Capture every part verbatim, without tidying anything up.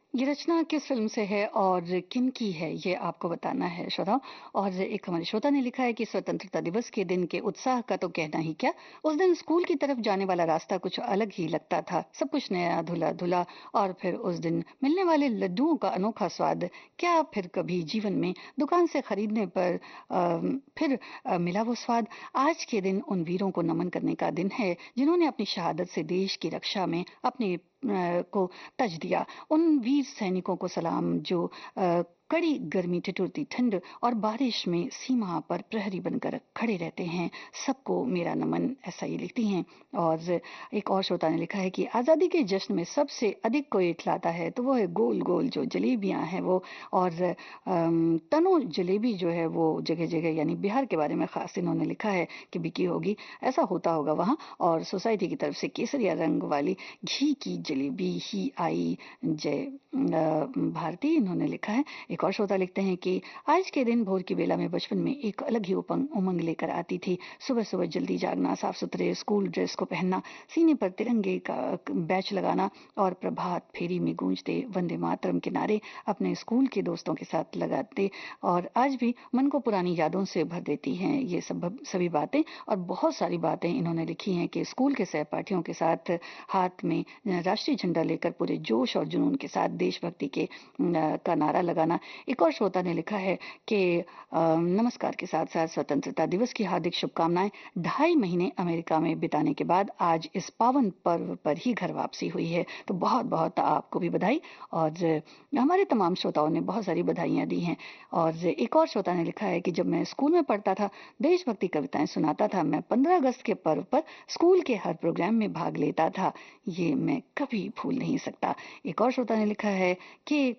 ये रचना किस फ़िल्म से है और किन की है, ये आपको बताना है श्रोताओ। और एक हमारे श्रोता ने लिखा है कि स्वतंत्रता दिवस के दिन के उत्साह का तो कहना ही क्या। उस दिन स्कूल की तरफ जाने वाला रास्ता कुछ अलग ही लगता था। सब कुछ नया, धुला-धुला और फिर उस दिन मिलने वाले लड्डुओं का अनोखा स्वाद, क्या फिर कभी जीवन में दुकान से खरीदने पर अ, फिर अ, मिला वो स्वाद। आज के दिन उन वीरों को नमन करने का दिन है, जिन्होंने अपनी शहादत से देश की रक्षा में अपने अ, को तज दिया। उन वीर सैनिकों को सलाम जो अ, कड़ी गर्मी, ठिठुरती ठंड और बारिश में सीमा पर प्रहरी बनकर खड़े रहते हैं। सबको मेरा नमन, ऐसा ये लिखती हैं। और एक और श्रोता ने लिखा है कि आज़ादी के जश्न में सबसे अधिक कोई इतलाता है तो वो है गोल गोल जो जलेबियां हैं वो। और अम, तनो जलेबी जो है वो जगह जगह, यानी बिहार के बारे में खास इन्होंने लिखा है कि बिकी होगी, ऐसा होता होगा वहाँ। और सोसाइटी की तरफ से केसरिया रंग वाली घी की जलेबी ही आई, जय अ, भारती, इन्होंने लिखा है। एक और श्रोता लिखते हैं कि आज के दिन भोर की बेला में बचपन में एक अलग ही उपंग उमंग लेकर आती थी। सुबह सुबह जल्दी जागना, साफ सुथरे स्कूल ड्रेस को पहनना, सीने पर तिरंगे का बैच लगाना और प्रभात फेरी में गूंजते वंदे मातरम के नारे अपने स्कूल के दोस्तों के साथ लगाते। और आज भी मन को पुरानी यादों से भर देती हैं ये सब सभी बातें। और बहुत सारी बातें इन्होंने लिखी हैं कि स्कूल के सहपाठियों के साथ हाथ में राष्ट्रीय झंडा लेकर पूरे जोश और जुनून के साथ देशभक्ति के न, का नारा लगाना। एक और श्रोता ने लिखा है कि अ, नमस्कार के साथ साथ स्वतंत्रता दिवस की हार्दिक शुभकामनाएं। ढाई महीने अमेरिका में बिताने के बाद आज इस पावन पर्व पर ही घर वापसी हुई है, तो बहुत बहुत आपको भी बधाई। और हमारे तमाम श्रोताओं ने बहुत सारी बधाइयां दी हैं। और एक और श्रोता ने लिखा है कि जब मैं स्कूल में पढ़ता था, देशभक्ति कविताएं सुनाता था, मैं पंद्रह अगस्त के पर्व पर स्कूल के हर प्रोग्राम में भाग लेता था। ये मैं कभी भूल नहीं सकता। एक और श्रोता ने लिखा है कि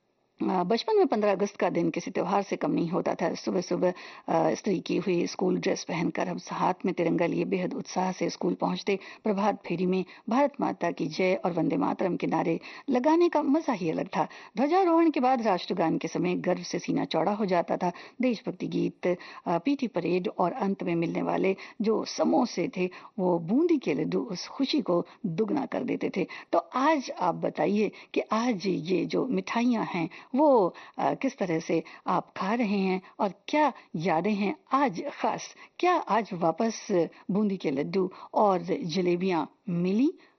अ, बचपन में पंद्रह अगस्त का दिन किसी त्योहार से कम नहीं होता था। सुबह सुबह अ, इस्त्री की हुई स्कूल ड्रेस पहनकर हम हाथ में तिरंगा लिए बेहद उत्साह से स्कूल पहुंचते। प्रभात फेरी में भारत माता की जय और वंदे मातरम के नारे लगाने का मजा ही अलग था। ध्वजारोहण के बाद राष्ट्रगान के समय गर्व से सीना चौड़ा हो जाता था। देशभक्ति गीत, अ, पीटी परेड और अंत में मिलने वाले जो समोसे थे, वो बूंदी के लड्डू उस खुशी को दुगना कर देते थे। तो आज आप बताइए कि आज ये जो मिठाइयाँ हैं वो अ, किस तरह से आप खा रहे हैं और क्या यादें हैं आज खास। क्या आज वापस बूंदी के लड्डू और जलेबियां मिली